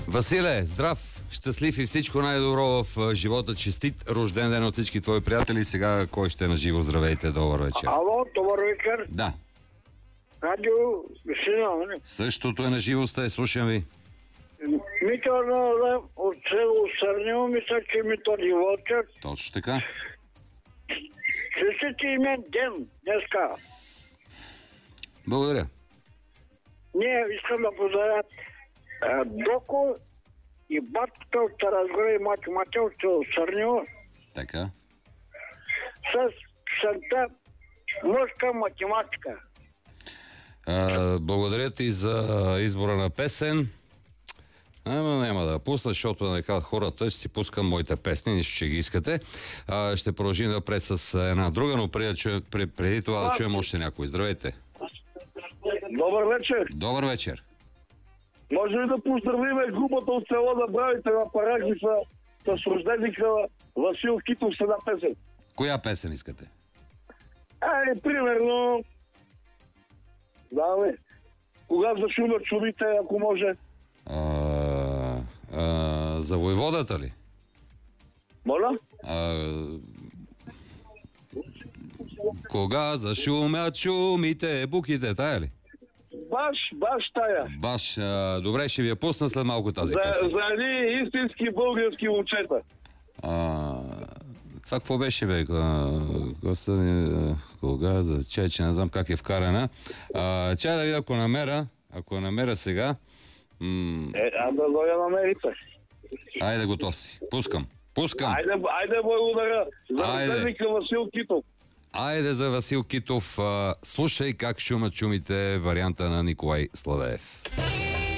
Василе, здрав, щастлив и всичко най-добро в живота. Честит рожден ден от всички твои приятели. Сега кой ще е на живо? Здравейте, добър вечер. Ало, добър вечер. Да. Радио Весина, не? Същото е на живо, сте, слушам ви. Митър от село Сърнево, мисля, че Методи Вълчев. Точно така. Честит имен ден днеска. Благодаря. Ние искам да поздравя Доко и батката от Таразгора и математика от село Сърнево Така. с писанта мъжка математика. Благодаря ти за избора на песен. Няма да пусна, защото нека хората ще си пускам моите песни, нищо, че ги искате. Ще продължим напред с една друга, но преди това да чуем още някой. Здравейте. Добър вечер. Добър вечер. Може ли да поздравиме групата от село да бравите на Парагифа с рожденика Васил Китов с една песен? Коя песен искате? Примерно... Да, кога зашумят чумите, ако може. За войводата ли? Моля? Кога зашумят шумите, буките, тая ли? Баш тая. Баш, добре, ще ви я пусна след малко тази песен. За едни истински български момчета. Това какво беше, бе? Кога за че не знам как е вкарана. Чай да видя, ако намеря сега. Да дойда намерите. Айде, готов си. Пускам. Айде, благодаря. За рожденика Васил Китов. Айде за Васил Китов. Слушай как шумат шумите, варианта на Николай Славеев.